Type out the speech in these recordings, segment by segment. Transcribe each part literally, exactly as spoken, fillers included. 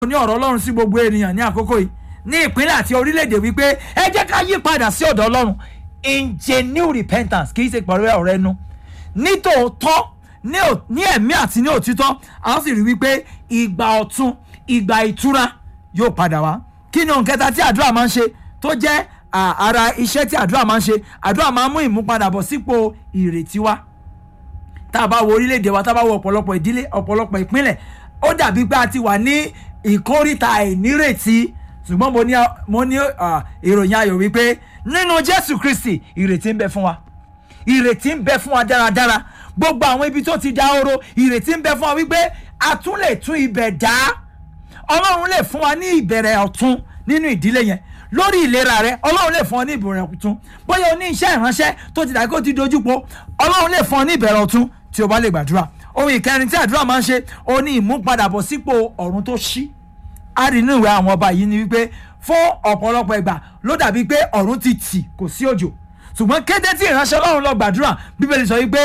ní ọ̀rọ̀ Ọlọ́run sí gbogbo ènìyàn ní àkókò yìí ní ìpínlẹ̀ àti orílẹ̀-èdè wípé ẹ jẹ́ ká yí padà sí ọ̀dọ̀ Ọlọ́run in genuine repentance, kì í ṣe pẹ̀lú ọ̀rọ̀ ẹnu, ní tòótọ́, ní ẹ̀mí àti ní òtítọ́. a ó sì rí wípé ìgbà ọ̀tun, ìgbà ìtura yóò padà wá. kí ni ohun kẹta tí àdúrà máa ń ṣe tó jẹ́ ara iṣẹ́ tí àdúrà máa ń ṣe? àdúrà máa ń mú ìmúpadàbọ̀ sípò ìrètí wá. tá a bá wo orílẹ̀-èdè wa, tá a bá wo ọ̀pọ̀lọpọ̀ ìdílé, ọ̀pọ̀lọpọ̀ ìpínlẹ̀, ó dàbí pé a ti wà ní ìkórìtà àìnírètí. ṣùgbọ́n mo ní mo ní ìròyìn ayọ̀ wípé nínú Jésù Kristi ìrètí ń bẹ fún wa, ìrètí ń bẹ fún wa dáradára. gbogbo àwọn ibi tó ti dahoro, ìrètí ń bẹ fún wa wípé a tún lè tún ibẹ̀ dá. Ọlọ́run lè fún wa ní ìbẹ̀rẹ̀ ọ̀tun nínú ìdílé yẹn. lórí ìlera rẹ, Ọlọ́run lè fún ọ ní ìbẹ̀rẹ̀ ọ̀tun. bóyá o ní iṣẹ́ ìránṣẹ́ tó ti dàgbé kó ti dojúpo, Ọlọ́run lè fún ọ ní ìbẹ̀rẹ̀ ọ̀tun tí o bá lè gbàdúrà. ohun ìkẹrin tí àdúrà máa ń ṣe, ó ní ìmúpadàbọ̀ sípò ọ̀run tó ṣí. a rí nínú ìwé àwọn ọba yìí ni wípé fún ọ̀pọ̀lọpọ̀ ìgbà ló dàbí pé ọ̀run ti tì, kò sí òjò. ṣùgbọ́n kété tí ìránṣẹ́ Ọlọ́run lọ gbàdúrà, Bíbélì sọ wípé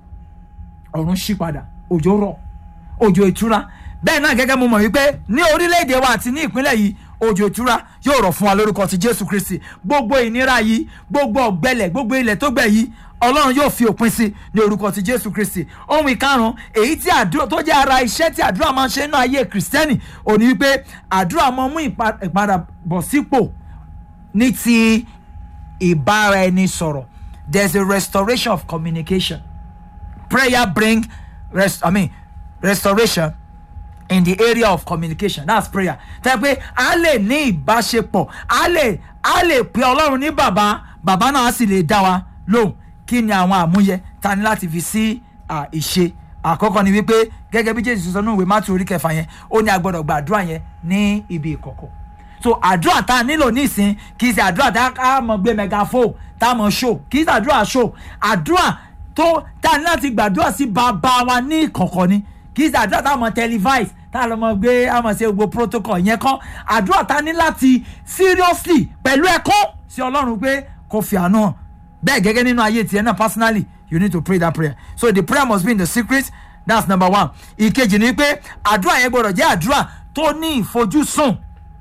ọ̀run ṣí padà, òjò rọ̀, òjò ìtura. bẹ́ẹ̀ náà gẹ́gẹ́ mo mọ̀ wípé ní orílẹ̀-èdè wa àti ní ìpínlẹ̀ yìí òjò ìtura yóò rọ̀ fún wa lórúkọ ti Jésù Kristi. gbogbo ìnira yìí, gbogbo ọ̀gbẹlẹ̀, gbogbo ilẹ̀ tó gbẹ yìí, Ọlọ́run yóò fi òpin sí ní orúkọ ti Jésù Kristi. ohun ìkarùn-ún èyí tí àdúrà tó jẹ́ ara iṣẹ́ tí àdúrà máa ń ṣe nínú ayé Kristẹni, ó ní wípé àdúrà máa mú ìpadàbọ̀ sípò ní ti ìbáraẹnisọ̀rọ̀. There is a restoration of communication. Prayer bring rest, I mean, restoration in the area of communication. That's prayer. Tẹ́ pé a lè ní ìbáṣepọ̀, a lè a lè pe Ọlọ́run ní bàbá, bàbá náà sì lè dá wa lóhùn. Kí ni àwọn àmúyẹ ta ní láti fi sí ìṣe? Àkọ́kọ́ ni wípé gẹ́gẹ́ bí Jésù sọ nínú ìwé Mátíù orí kẹfà yẹn, ó ní a gbọ́dọ̀ gbàdúrà yẹn ní ibi ìkọ̀kọ̀. So àdúrà tá a nílò nísìn kì í ṣe àdúrà tá a mọ̀ gbé megaphone tá a mọ̀ show, kì í ṣe àdúrà show. àdúrà tó tá a ní láti gbàdúrà sí bàbá wa ní ìkọ̀kọ̀ ni, kì í ṣe àdúrà tá a mọ̀ televise tá a lọ mọ̀ gbé a mọ̀ ṣe gbogbo protocol yẹn kọ́. àdúrà tá a ní láti seriously pẹ̀lú ẹ̀kọ́ sí Ọlọ́run pé kò fi àánú hàn. bẹ́ẹ̀ gẹ́gẹ́ nínú ayé tiẹ̀ náà personally you need to pray that prayer. So the prayer must be in the secret. That's number one. ìkejì ni pé àdúrà yẹn gbọ́dọ̀ jẹ́ àdúrà tó ní ìfojúsùn.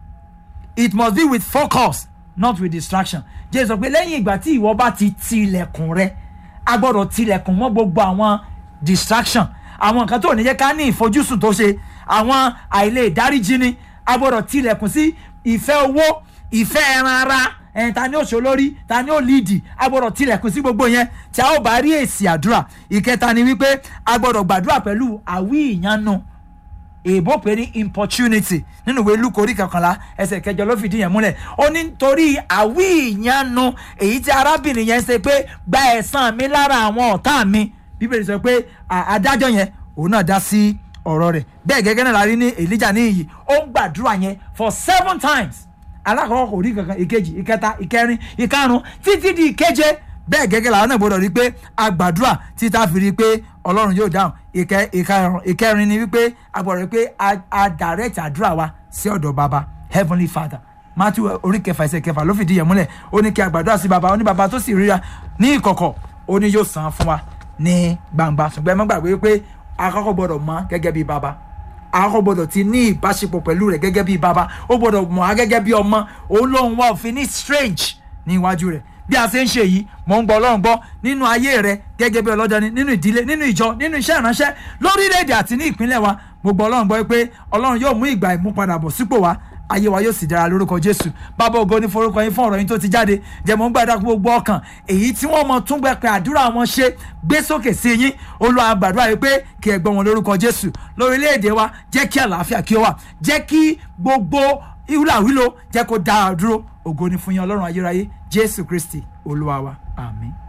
It must be with focus, not with distraction. Jésù sọ pé lẹ́yìn ìgbà tí ìwọ bá ti tilẹ̀kùn rẹ, a gbọ́dọ̀ tilẹ̀kùn mọ́ gbogbo àwọn distraction, àwọn nǹkan tó ní jẹ́ ká ní ìfojúsùn tó ṣe, àwọn àìlè ìdáríjì ni. A gbọ́dọ̀ tilẹ̀kùn sí ìfẹ́ owó, ìfẹ́ ẹran ara, ẹ̀yìn ta ni ó ṣe olórí, ta ni ó líìdì. A gbọ́dọ̀ tilẹ̀kùn sí gbogbo yẹn tí a ó bá rí èsì àdúrà. Ìkẹta ni wípé a gbọ́dọ̀ gbàdúrà pẹ̀lú àwí ìyanu. Èèbó pè ní importunity nínú ìwé Lúùkù orí kọkànlá ẹsẹ̀ kẹjọ ló fìdí yẹn múlẹ̀. ó ní nítorí àwí ìyanu èyí tí arábìnrin yẹn ṣe pé gba ẹ̀san mi lára àwọn ọ̀tá mi. Bíbélì sọ pé adájọ́ yẹn òun náà dá sí ọ̀rọ̀ rẹ̀. bẹ́ẹ̀ gẹ́gẹ́ náà la rí ní Èlíjà ní iyì, ó ń gbàdúrà yẹn for seven times. alákọ̀ọ́kọ́ kò rí kankan, ìkejì, ìkẹta, ìkẹrin, ìkarùn títí di ìkeje. bẹ́ẹ̀ gẹ́gẹ́ làwọn náà gbọ́dọ̀ rí pé a gbàdúrà títí a fi rí pé Ọlọ́run yóò dáhùn. ìkẹ ìkarùn ìkẹrin ni wípé a gbọ́dọ̀ rí pé a direct àdúrà wa sí ọ̀dọ̀ baba Heavenly Father. Mátíù orí kẹfà ẹsẹ̀ kẹfà ló fìdí yẹn múlẹ̀. ó ní kí a gbàdúrà sí baba, ó ní baba tó sì ríra ní ìkọ̀kọ̀, ó ní yóò san fún wa ní gbangba. ṣùgbọ́n ẹ má gbàgbé pé a kọ́kọ́ gbọ́dọ̀ mọ̀ gẹ́gẹ́ bí baba, a kọ́kọ́ gbọ́dọ̀ ti ní ìbáṣepọ̀ pẹ̀lú rẹ̀ gẹ́gẹ́ bí baba, ó gbọ́dọ̀ mọ̀ á gẹ́gẹ́ bí ọmọ. òun lòun wà òfin ní strange ní iwájú rẹ̀. bí a ṣe ń ṣe yìí, mò ń gbọ́ Ọlọ́run gbọ́ nínú ayé rẹ gẹ́gẹ́ bí ọlọ́dọni, nínú ìdílé, nínú ìjọ, nínú iṣẹ́ ìránṣẹ́, lórílẹ̀‐èdè àti ní ìpínlẹ̀ wa. mo gbọ́ Ọlọ́run gbọ́ pé Ọlọ́run yóò mú ìgbà ìmúpadàbọ̀ sípò wa, ayé wa yóò sì dára lórúkọ Jésù. Bàbá ògo ní forúkọ yín fún ọ̀rọ̀ yín tó ti jáde. jẹ́ mò ń gbàdúrà gbogbo ọkàn èyí tí wọ́n mọ tún gbẹ pé àdúrà wọn ṣe gbé sókè sí yín. Olúwa gbàdúrà yìí pé kí ẹ gbọ́ wọn lórúkọ Jésù. lórílẹ̀‐èdè wa jẹ́ kí àlàáfíà kí ó wà, jẹ́ kí gbogbo ìwúlàwílò jẹ́ kó dára dúró. ògo ní fún yín Ọlọ́run ayérayé, Jésù Kristi Olúwa wa, àmín.